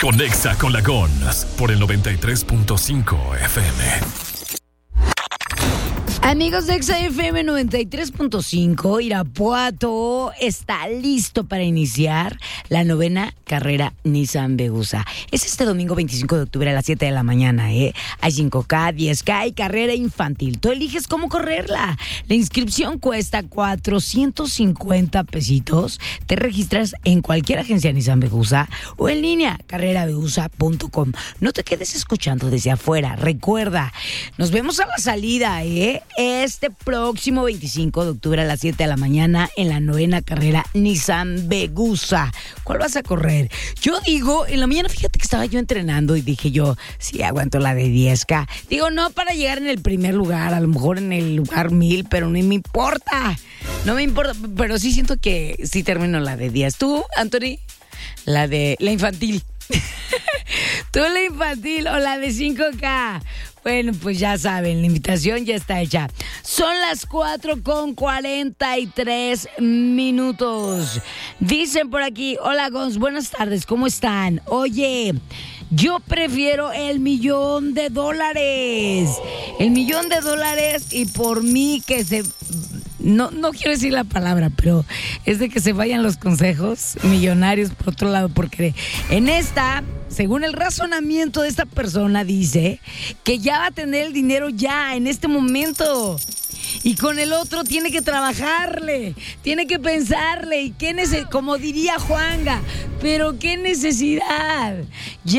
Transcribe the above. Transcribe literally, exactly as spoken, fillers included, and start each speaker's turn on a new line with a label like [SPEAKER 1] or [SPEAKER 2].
[SPEAKER 1] Conexa con la Gons por el noventa y tres punto cinco F M.
[SPEAKER 2] Amigos de Exa F M noventa y tres punto cinco, Irapuato está listo para iniciar la novena carrera Nissan Vegusa. Es este domingo veinticinco de octubre a las siete de la mañana, ¿eh? Hay cinco K, diez K y carrera infantil. Tú eliges cómo correrla. La inscripción cuesta cuatrocientos cincuenta pesitos. Te registras en cualquier agencia Nissan Vegusa o en línea, carrera vegusa punto com. No te quedes escuchando desde afuera. Recuerda, nos vemos a la salida, ¿eh? Este próximo veinticinco de octubre a las siete de la mañana en la novena carrera Nissan Vegusa. ¿Cuál vas a correr? Yo digo, en la mañana fíjate que estaba yo entrenando y dije yo, sí, aguanto la de diez K. Digo, no para llegar en el primer lugar, a lo mejor en el lugar mil, pero no me importa. No me importa, pero sí siento que sí termino la de diez. ¿Tú, Anthony? La de la infantil. ¿Tú la infantil o la de cinco K? Bueno, pues ya saben, la invitación ya está hecha. Son las cuatro con cuarenta y tres minutos. Dicen por aquí, hola Gons, buenas tardes, ¿cómo están? Oye, yo prefiero el millón de dólares. El millón de dólares y por mí que se... No, no quiero decir la palabra, pero es de que se vayan los consejos millonarios por otro lado, porque en esta, según el razonamiento de esta persona, dice que ya va a tener el dinero ya, en este momento. Y con el otro tiene que trabajarle, tiene que pensarle, y qué nece- como diría Juanga, pero qué necesidad. Ya